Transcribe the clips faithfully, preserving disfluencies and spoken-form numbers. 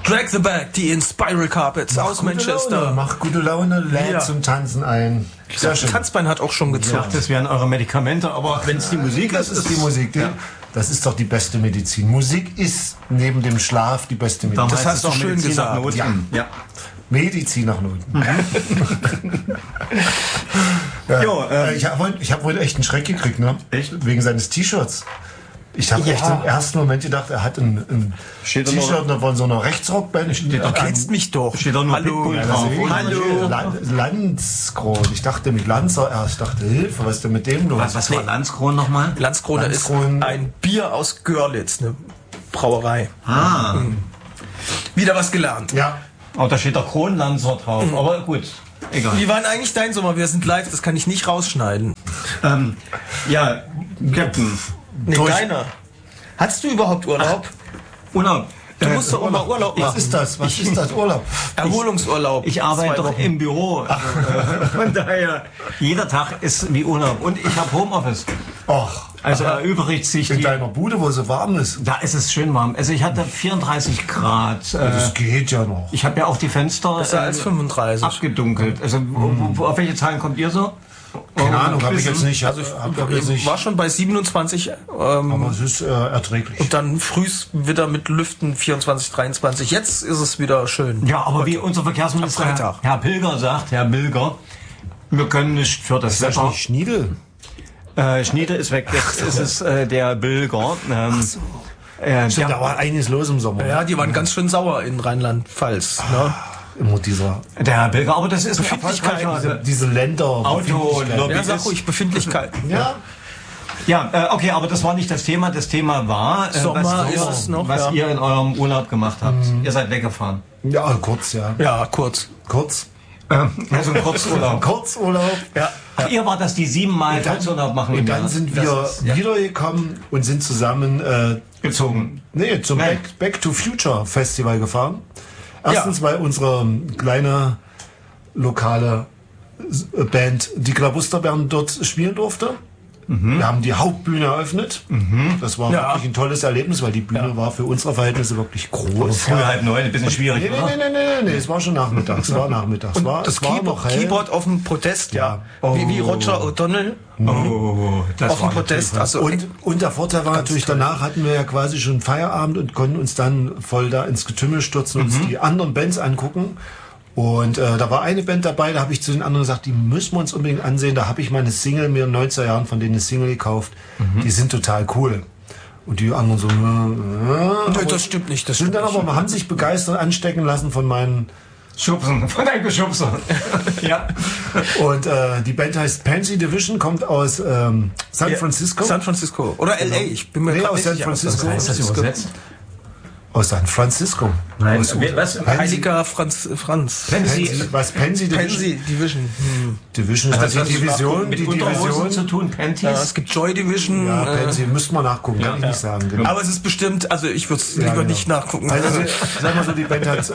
Drag the Back, die Inspiral Carpets Mach aus Manchester. Laune, mach gute Laune, lädt Ja. zum Tanzen ein. Sehr schön. Tanzbein hat auch schon gezuckt. Ja, das wären eure Medikamente, aber wenn es die Musik Das ist, ist die Musik. Die, Ja. Das ist doch die beste Medizin. Musik ist neben dem Schlaf die beste Medizin. Das hast du schön gesagt. Ja. ja. Medizin nach Noten. ja, Jo, ähm, äh, ich habe ich hab wohl echt einen Schreck gekriegt, ne? Echt? Wegen seines T-Shirts. Ich habe Ja. echt im ersten Moment gedacht, er hat ein, ein Steht da T-Shirt von so einer Rechtsrockband. Steht Du da kennst mich doch. Steht doch nur Hallo. Pitbull Ja, drauf. deswegen. Hallo. La- Landskron. Ich dachte mit Lanzer erst. Ich dachte, Hilfe, was ist denn mit dem los? Was, was war Landskron nochmal? Landskroner ist Landskron- ein Bier aus Görlitz, eine Brauerei. Ah, Wieder was gelernt. Ja, oh, da steht der Kronlanzer drauf, aber gut, egal. Wie war denn eigentlich dein Sommer? Wir sind live, das kann ich nicht rausschneiden. Ähm, ja, Captain, Nee, Durch- deiner. Hattest du überhaupt Urlaub? Urlaub. Du musst doch immer Urlaub was machen. ist das? Was ist das? Urlaub? Erholungsurlaub. Ich arbeite Zwei doch Wochen. im Büro. Also, äh, von daher, jeder Tag ist wie Urlaub. Und ich habe Homeoffice. Och, Also erübrigt sich in die... deiner Bude, wo so warm ist. Da ist es schön warm. Also ich hatte vierunddreißig Grad. Äh, Das geht ja noch. ich habe ja auch die Fenster Besser als äh, fünfunddreißig. abgedunkelt. Also wo, wo, auf welche Zahlen kommt ihr so? Keine Ahnung, habe ich Quissen? jetzt nicht. Also hab, hab jetzt nicht. war schon bei siebenundzwanzig ähm, Aber es ist äh, erträglich. und dann frühs wieder mit Lüften vierundzwanzig, dreiundzwanzig. Jetzt ist es wieder schön. Ja, aber wie unser Verkehrsminister Am Herr, Freitag. Herr Pilger sagt, Herr Bilger, wir können nicht für das Ist das Wetter. nicht Schniedel? Äh, Schniede ist weg, jetzt ist es äh, der Bilger. Ähm, äh, Stimmt, der, da war einiges los im Sommer. Ja, die waren ganz schön sauer in Rheinland-Pfalz. Ne? Immer dieser, der Herr Bilger, aber das ist ein Befindlichkeit, erfolgreicher- diese Länder. Auto, Lobby. Ja, sag ruhig, Befindlichkeiten. Ja, Ja, äh, okay, aber das war nicht das Thema. Das Thema war, äh, Sommer was, ist es noch, was ja. ihr in eurem Urlaub gemacht habt. Ihr seid weggefahren. ja, kurz, ja. Ja, kurz. Kurz. Ähm, also ein Kurzurlaub. Kurzurlaub. Ja. Ach, ihr wart das, die siebenmal Kurzurlaub machen im Und Jahr. dann sind wir Das ist, ja, wiedergekommen und sind zusammen äh, gezogen. nee, zum Nein. Back, Back to Future Festival gefahren. Erstens, weil unsere kleine lokale äh, Band, die Klabusterbären, dort spielen durfte. Wir haben die Hauptbühne eröffnet. Das war Ja. wirklich ein tolles Erlebnis, weil die Bühne war für unsere Verhältnisse wirklich groß. Früh halb neun, ein bisschen schwierig, Nee, nee, oder? nee, nee, nee, nee, es war schon nachmittags. Es war nachmittags. Es war, Das es war Keyboard, noch hell. Keyboard auf dem Podest, ja. Ja. Wie, wie Roger O'Donnell Oh, das auf dem war Podest. Also, Und, und der Vorteil war natürlich, toll. danach hatten wir ja quasi schon Feierabend und konnten uns dann voll da ins Getümmel stürzen und uns die anderen Bands angucken. Und äh, da war eine Band dabei, da habe ich zu den anderen gesagt, die müssen wir uns unbedingt ansehen. Da habe ich meine Single, mir in den neunziger Jahren von denen eine Single gekauft. Die sind total cool. Und die anderen so, äh, äh, Nö, aber das stimmt nicht. Das sind stimmt dann nicht. aber, haben sich begeistert anstecken lassen von meinen. Schubsen, von einem Geschubsen. Ja. Und äh, die Band heißt Pansy Division, kommt aus ähm, San Ja, Francisco. San Francisco. Oder L A. Ich bin mir Nee, grad aus nicht San sicher. Francisco. Heißt das übersetzt? Aus San Francisco. Nein, Aus, was? Heiliger Franz. Franz. Pansy. Pansy, was Pansy Division? Pansy Division. Hm. Division ist Das halt hat die was Division, mit die Unterhosen Division. zu tun, Panties? Ja, es gibt Joy Division. Ja, äh, Pansy, müsste man nachgucken, kann ich nicht sagen. Genau. aber es ist bestimmt, also ich würde es Ja, lieber genau. nicht nachgucken. Also, sag mal so, die Band hat,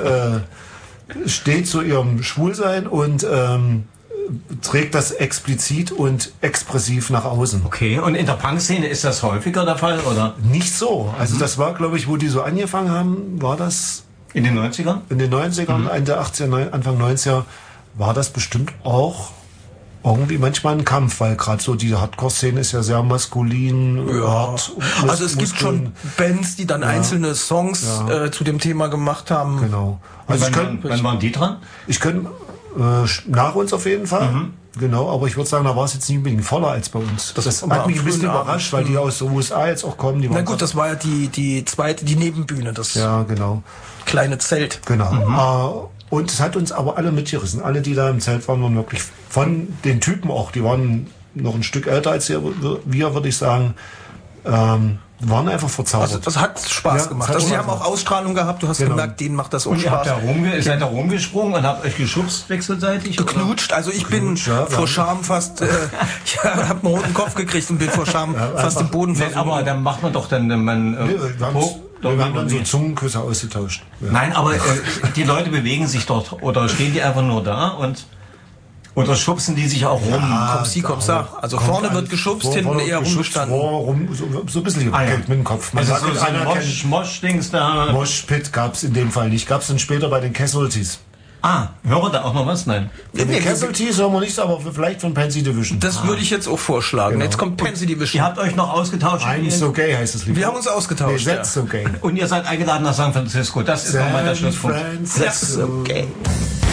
äh, steht zu ihrem Schwulsein und ähm, trägt das explizit und expressiv nach außen. Okay, und in der Punk-Szene ist das häufiger der Fall, oder? Nicht so. Also das war, glaube ich, wo die so angefangen haben, war das In den neunzigern? in den neunzigern, Ende achtziger, neun- Anfang neunziger, war das bestimmt auch irgendwie manchmal ein Kampf, weil gerade so diese Hardcore-Szene ist ja sehr maskulin, hart. Mus- Also es gibt schon Muskeln. Bands, die dann einzelne Songs äh, zu dem Thema gemacht haben. Genau. Also ich wann, könnte wann waren die dran? ich könnt, äh, nach uns auf jeden Fall. Genau, aber ich würde sagen, da war es jetzt nicht unbedingt voller als bei uns. Das, ist immer hat mich am ein bisschen frühen überrascht, weil die aus den U S A jetzt auch kommen. Die Na waren gut, das war ja die, die zweite, die Nebenbühne, das ja, genau. kleine Zelt. Genau. Äh, und es hat uns aber alle mitgerissen. Alle, die da im Zelt waren, waren wirklich von den Typen auch. Die waren noch ein Stück älter als wir, wir würde ich sagen. Ähm, waren einfach verzaubert. Also das hat Spaß Ja, gemacht. das hat Also die Spaß haben auch gemacht. Ausstrahlung gehabt. Du hast Genau. gemerkt, denen macht das auch Und ihr habt Spaß. da rumge seid da rumgesprungen und habt euch geschubst wechselseitig? Geknutscht. Also ich bin Geknutscht, ja, vor ja. Scham fast, äh, ich hab einen roten Kopf gekriegt und bin vor Scham fast im Boden Nein, versunken. aber dann macht man doch dann, wenn man... Äh, Nee, wir haben, hoch- wir haben dann so nee. Zungenküsse ausgetauscht. Ja. Nein, aber äh, die Leute bewegen sich dort oder stehen die einfach nur da und... Oder schubsen die sich auch rum? Ja, Komm sie, komm sa. Also vorne wird geschubst, vor, hinten vorne eher geschubst, rumgestanden. Vor, rum, so, so ein bisschen Ah, ja. mit dem Kopf. Man Also sagt, so, so ein einer Mosch, kennt- Mosch-Dings da. Moshpit gab es in dem Fall nicht. Gab es dann später bei den Casualties. Ah, hören wir da auch noch was? Nein. Von Nee, den Casualties hören wir nichts, aber vielleicht von Pansy Division. Das würde ich jetzt auch vorschlagen. Genau. Jetzt kommt Pansy Ihr Division. habt euch noch ausgetauscht. I'm Ihr- so gay heißt das Lied. Wir haben uns Nee, ausgetauscht. that's so gay. Und ihr seid eingeladen nach San Francisco. Das ist nochmal der San Schlusspunkt. Francisco. Das ist okay.